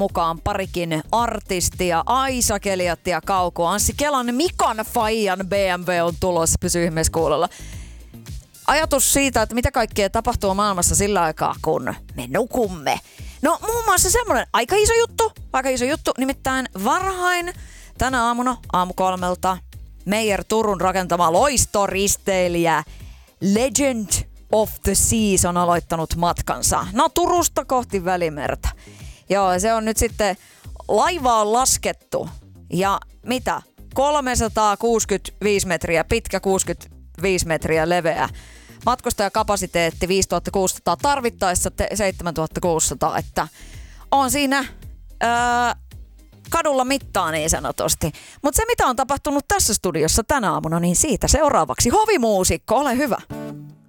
mukaan parikin artistia, Aisa Keliatti ja Kauko, Anssi Kelan, Mikan Faijan BMW on tulossa, pysy ihmeessä kuulolla. Ajatus siitä, että mitä kaikkea tapahtuu maailmassa sillä aikaa, kun me nukumme. No muun muassa semmoinen aika iso juttu, nimittäin varhain tänä aamuna aamu 3 Meijer Turun rakentama loistoristeilijä Legend of the Seas on aloittanut matkansa. No Turusta kohti Välimerta. Joo, se on nyt sitten, laiva on laskettu ja mitä? 365 metriä pitkä, 65 metriä leveä. Matkustajakapasiteetti 5600, tarvittaessa 7600, että on siinä kadulla mittaa niin sanotusti. Mutta se mitä on tapahtunut tässä studiossa tänä aamuna, niin siitä seuraavaksi hovimuusikko, ole hyvä.